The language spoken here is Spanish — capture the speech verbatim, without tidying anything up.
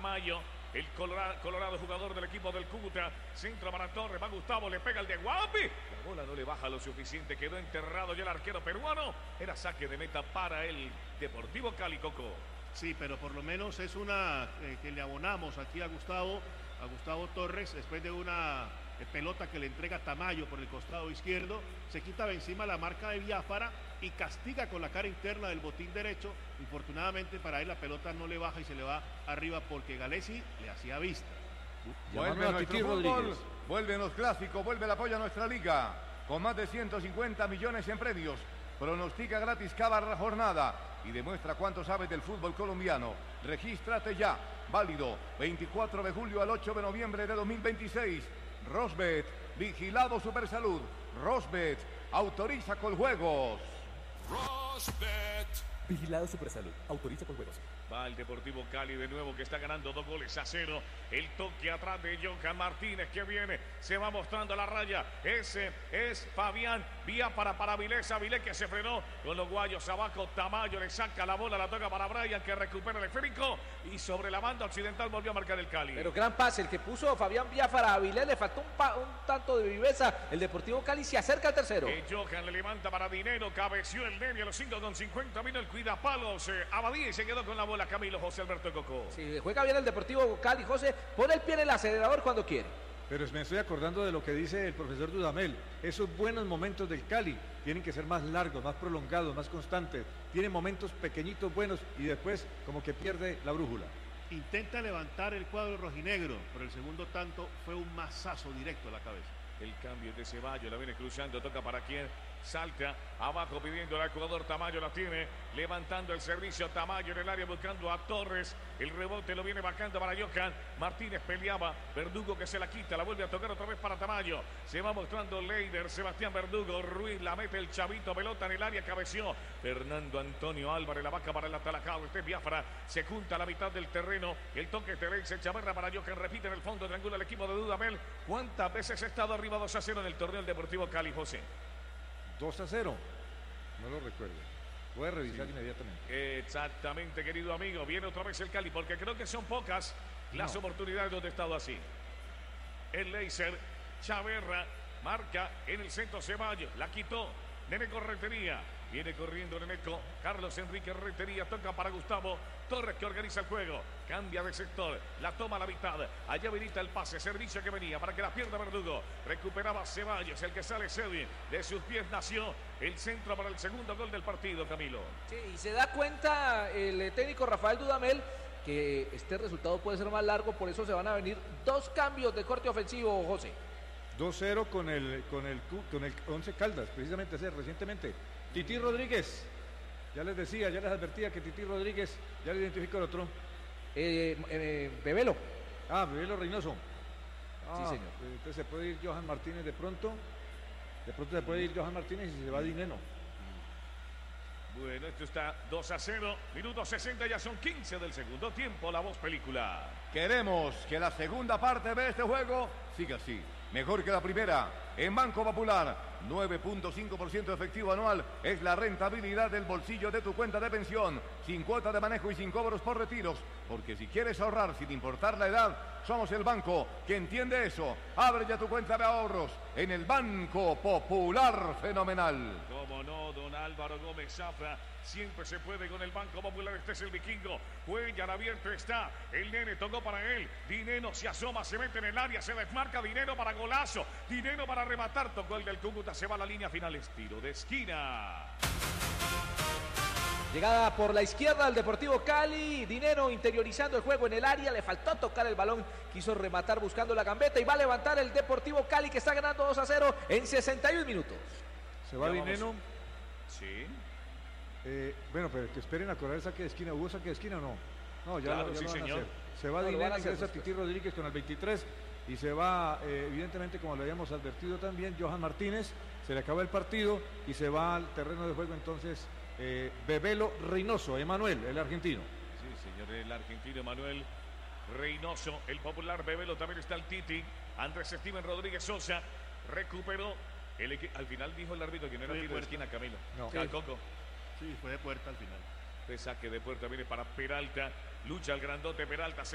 Tamayo, el colorado, colorado jugador del equipo del Cúcuta. Centro para Torres, va Gustavo, le pega el de Guapi. La bola no le baja lo suficiente, quedó enterrado ya el arquero peruano. Era saque de meta para el Deportivo Cali, Coco. Sí, pero por lo menos es una eh, que le abonamos aquí a Gustavo, a Gustavo Torres, después de una eh, pelota que le entrega Tamayo por el costado izquierdo, se quita de encima la marca de Biafara y castiga con la cara interna del botín derecho. Infortunadamente para él la pelota no le baja y se le va arriba porque Galesi le hacía vista. Vuelve nuestro fútbol, vuelven los clásicos, vuelve el apoyo a nuestra liga, con más de ciento cincuenta millones en premios. Pronostica gratis cada jornada y demuestra cuánto sabes del fútbol colombiano. Regístrate ya. Válido veinticuatro de julio al ocho de noviembre de dos mil veintiséis. Rosbet, vigilado Supersalud. Rosbet, autoriza con juegos. Rosbet. Vigilado Supersalud, autoriza con juegos. Va el Deportivo Cali de nuevo, que está ganando dos goles a cero. El toque atrás de Johan Martínez, que viene, se va mostrando la raya. Ese es Fabián, vía para, para Avilés, Avilés que se frenó con los guayos abajo. Tamayo le saca la bola, la toca para Brian, que recupera el esférico. Y sobre la banda occidental volvió a marcar el Cali. Pero gran pase, el que puso Fabián Vía para Avilés, le faltó un, pa, un tanto de viveza. El Deportivo Cali se acerca al tercero. Eh, Johan le levanta para Dinero, cabeció el Nene a los cinco con cincuenta. Vino el cuida palos, eh, Abadía, y se quedó con la bola Camilo José Alberto Coco. Sí, juega bien el Deportivo Cali, José, pone el pie en el acelerador cuando quiere. Pero me estoy acordando de lo que dice el profesor Dudamel. Esos buenos momentos del Cali tienen que ser más largos, más prolongados, más constantes. Tiene momentos pequeñitos buenos y después como que pierde la brújula. Intenta levantar el cuadro rojinegro, pero el segundo tanto fue un mazazo directo a la cabeza. El cambio de Ceballos, la viene cruzando, toca para quien, salta abajo pidiendo al jugador Tamayo, la tiene, levantando el servicio Tamayo en el área buscando a Torres, el rebote lo viene bajando para Johan Martínez, peleaba, Verdugo que se la quita, la vuelve a tocar otra vez para Tamayo, se va mostrando Leider, Sebastián Verdugo, Ruiz la mete el chavito, pelota en el área, cabeció Fernando Antonio Álvarez, la vaca para el atalajado, este Biafra, se junta a la mitad del terreno, el toque Terence Chaverra para Johan, repite en el fondo, triangula el equipo de Dudamel. ¿Cuántas veces ha estado arriba dos a cero en el torneo del Deportivo Cali, José? dos a cero, no lo recuerdo. Voy a revisar sí. inmediatamente. Exactamente, querido amigo. Viene otra vez el Cali, porque creo que son pocas las no. oportunidades donde ha estado así. El Laser, Chaverra, marca en el centro Ceballos, la quitó. Neneco Rentería, viene corriendo Neneco, Carlos Enrique Rentería, toca para Gustavo Torres que organiza el juego, cambia de sector, la toma a la mitad, allá habilita el pase, servicio que venía para que la pierda Verdugo, recuperaba Ceballos, el que sale Sedin, de sus pies nació el centro para el segundo gol del partido, Camilo. Sí, y se da cuenta el técnico Rafael Dudamel que este resultado puede ser más largo, por eso se van a venir dos cambios de corte ofensivo, José. dos cero con el con el con el Once Caldas, precisamente ayer, recientemente. Tití Rodríguez, ya les decía, ya les advertía que Tití Rodríguez, ya le identificó el otro. Eh, eh, Bebelo. Ah, Bebelo Reynoso. Ah, sí, señor. Entonces se puede ir Johan Martínez de pronto. De pronto se puede ir Johan Martínez y se va Dineno. Bueno, esto está dos a cero, minuto sesenta, ya son quince del segundo tiempo, La Voz Película. Queremos que la segunda parte de este juego siga así, mejor que la primera. En Banco Popular, nueve punto cinco por ciento efectivo anual es la rentabilidad del bolsillo de tu cuenta de pensión, sin cuota de manejo y sin cobros por retiros, porque si quieres ahorrar sin importar la edad, somos el banco que entiende eso. Abre ya tu cuenta de ahorros en el Banco Popular Fenomenal. Cómo no, don Álvaro Gómez Zafra, siempre se puede con el Banco Popular. Este es el vikingo, Cuellar abierto está, el Nene tocó para él, Dineno se asoma, se mete en el área, se desmarca, Dineno para golazo, Dineno para rematar, tocó el del Cúcuta, se va a la línea final, estiro de esquina. Llegada por la izquierda del Deportivo Cali, Dinero interiorizando el juego en el área, le faltó tocar el balón, quiso rematar buscando la gambeta y va a levantar el Deportivo Cali que está ganando dos a cero en sesenta y un minutos. Se va Dinero. Sí. Eh, bueno, pero que esperen a correr el saque de esquina. ¿Hubo saque de esquina o no? No, ya, claro, lo, ya sí, lo van señor. a hacer. Se va no, Dinero, ingresa Tití Rodríguez con el veintitrés y se va, eh, evidentemente, como lo habíamos advertido también, Johan Martínez. Se le acaba el partido y se va al terreno de juego entonces eh, Bebelo Reynoso, Emanuel, el argentino. Sí, señor, el argentino Emanuel Reynoso, el popular Bebelo, también está el Titi, Andrés Steven Rodríguez Sosa, recuperó, el al final dijo el árbitro que no era tiro de esquina, Camilo. No. Sí. Coco. Sí, fue de puerta al final. De saque de puerta, viene para Peralta, lucha el grandote Peralta.